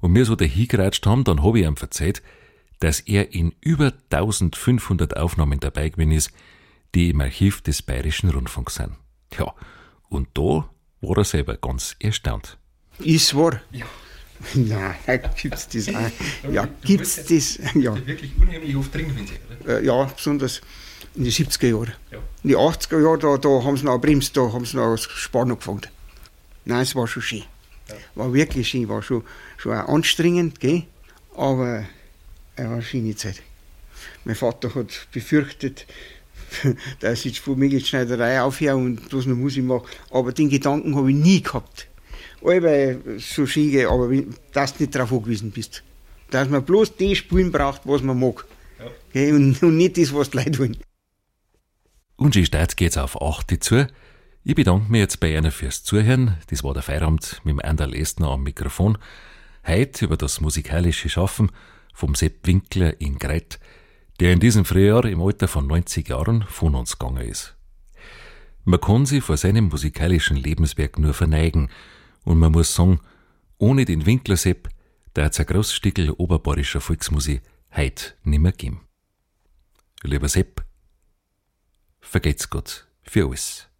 und wir so dahingeratscht haben, dann habe ich ihm erzählt, dass er in über 1500 Aufnahmen dabei gewesen ist, die im Archiv des Bayerischen Rundfunks sind. Ja, und da war er selber ganz erstaunt. Ist wahr? Ja. Nein, gibt's das auch. Ja, gibt's das? Ja. Wirklich unheimlich oft drin gewesen, oder? Ja, besonders in den 70er Jahren. Ja. In den 80er Jahren, da haben sie noch bremst, da haben sie noch Spannung gefangen. Nein, es war schon schön. Ja. War wirklich schön, war schon auch anstrengend, gell? Aber es war eine schöne Zeit. Mein Vater hat befürchtet, dass ich jetzt von mir die Schneiderei aufhöre und bloß noch Musik mache. Aber den Gedanken habe ich nie gehabt. Allweil so schön geht, aber dass du nicht darauf angewiesen bist. Dass man bloß das spielen braucht, was man mag. Ja. Okay, und nicht das, was die Leute wollen. Und die Stadt geht's auf 8 zu. Ich bedanke mich jetzt bei Ihnen fürs Zuhören. Das war der Feierabend mit dem Anderl Estner am Mikrofon. Heute über das musikalische Schaffen vom Sepp Winkler in Greit, der in diesem Frühjahr im Alter von 90 Jahren von uns gegangen ist. Man kann sich vor seinem musikalischen Lebenswerk nur verneigen und man muss sagen, ohne den Winkler Sepp, da hat's ein Großstickel oberbayerischer Volksmusik heut nimmer geben. Lieber Sepp, vergelt's Gott für alles.